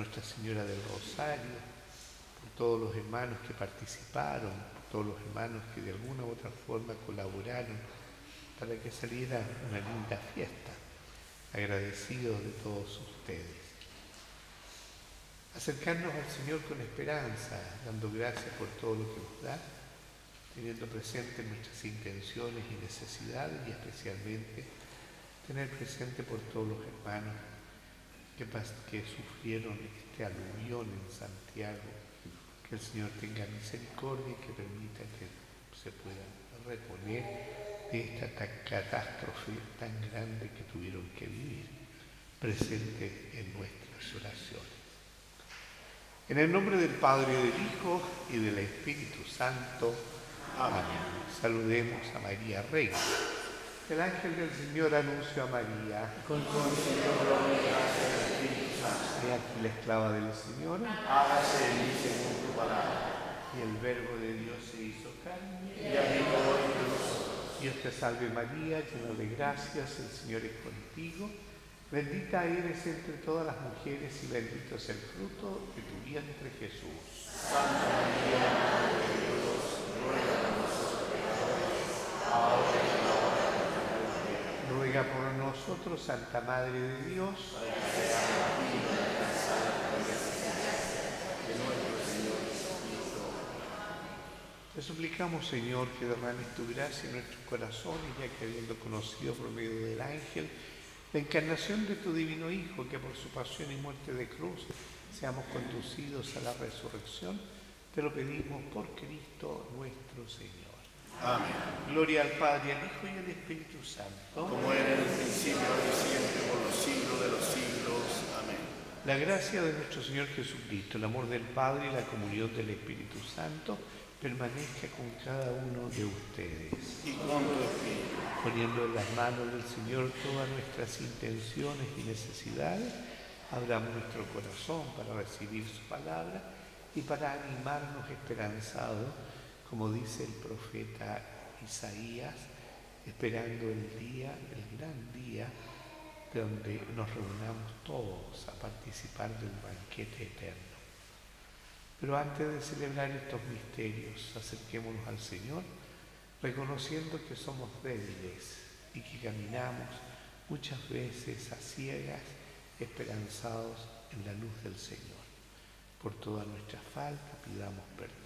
Nuestra Señora del Rosario, por todos los hermanos que participaron, por todos los hermanos que de alguna u otra forma colaboraron para que saliera una linda fiesta. Agradecidos de todos ustedes. Acercarnos al Señor con esperanza, dando gracias por todo lo que nos da, teniendo presente nuestras intenciones y necesidades y especialmente tener presente por todos los hermanos que sufrieron este aluvión en Santiago, que el Señor tenga misericordia y que permita que se puedan reponer de esta catástrofe tan grande que tuvieron que vivir, presente en nuestras oraciones. En el nombre del Padre, del Hijo y del Espíritu Santo. Amén. Saludemos a María Reina. El ángel del Señor anunció a María. He aquí la esclava del Señor. Hágase en mí según tu palabra. Y el Verbo de Dios se hizo carne. Y habitó entre nosotros. Dios te salve María, llena de gracias, el Señor es contigo. Bendita eres entre todas las mujeres y bendito es el fruto de tu vientre Jesús. Santa María, Madre de Dios, ruega por nosotros pecadores, ahora y en la hora de nuestra muerte. Ruega por nosotros, Santa Madre de Dios, para que seamos dignos de alcanzar la promesa de nuestro Señor Jesucristo. te suplicamos, Señor, que derrames tu gracia en nuestros corazones, ya que habiendo conocido por medio del ángel la encarnación de tu divino Hijo, que por su pasión y muerte de cruz seamos conducidos a la resurrección, te lo pedimos por Cristo nuestro Señor. Amén. Gloria al Padre, al Hijo y al Espíritu Santo. Como era en el principio, ahora y siempre, por los siglos de los siglos. Amén. La gracia de nuestro Señor Jesucristo, el amor del Padre y la comunión del Espíritu Santo permanezca con cada uno de ustedes. Y con tu Espíritu. Poniendo en las manos del Señor todas nuestras intenciones y necesidades, abramos nuestro corazón para recibir su palabra y para animarnos esperanzados, como dice el profeta Isaías, esperando el gran día, donde nos reunamos todos a participar del banquete eterno. Pero antes de celebrar estos misterios, acerquémonos al Señor, reconociendo que somos débiles y que caminamos muchas veces a ciegas, esperanzados en la luz del Señor. Por toda nuestra falta pidamos perdón.